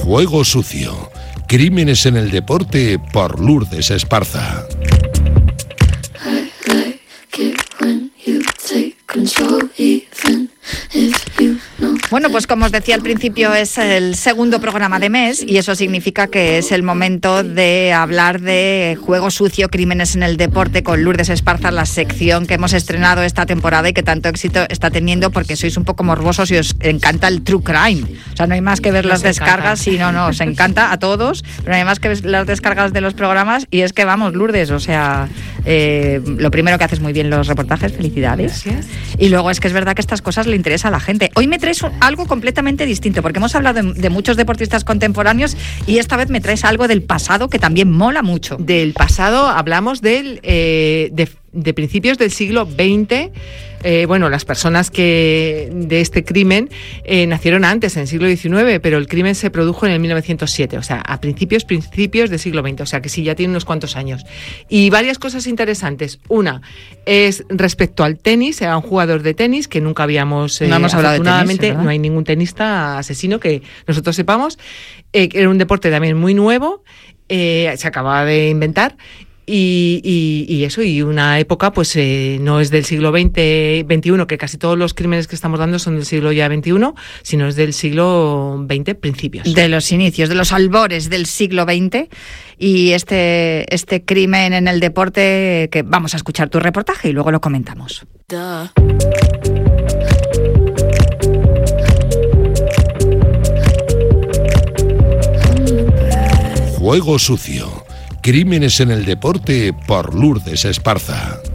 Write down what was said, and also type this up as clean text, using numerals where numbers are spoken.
Juego sucio. Crímenes en el deporte por Lourdes Esparza. Bueno, pues como os decía al principio, es el segundo programa de mes y eso significa que es el momento de hablar de Juego sucio, crímenes en el deporte con Lourdes Esparza, la sección que hemos estrenado esta temporada y que tanto éxito está teniendo porque sois un poco morbosos y os encanta el true crime. O sea, no hay más que ver las descargas, sí, no, os encanta a todos, pero no hay más que ver las descargas de los programas y es que vamos, Lourdes, o sea, lo primero que haces muy bien los reportajes, felicidades. Gracias. Y luego es que es verdad que estas cosas le interesan a la gente. Hoy me traes algo completamente distinto, porque hemos hablado de muchos deportistas contemporáneos y esta vez me traes algo del pasado que también mola mucho. Del pasado hablamos de principios del siglo XX. Las personas que de este crimen nacieron antes, en el siglo XIX, pero el crimen se produjo en el 1907, o sea, a principios del siglo XX, o sea, que sí, ya tiene unos cuantos años. Y varias cosas interesantes. Una es respecto al tenis, era un jugador de tenis que nunca habíamos... no hemos hablado de tenis, afortunadamente, ¿verdad? no hay ningún tenista asesino que nosotros sepamos. Era un deporte también muy nuevo, se acababa de inventar. Y eso, y una época, pues no es del siglo XX, XXI, que casi todos los crímenes que estamos dando son del siglo ya XXI, sino es del siglo XX, principios. De los inicios, de los albores del siglo XX. Y este crimen en el deporte, que vamos a escuchar tu reportaje y luego lo comentamos. Juego sucio. Crímenes en el deporte por Lourdes Esparza.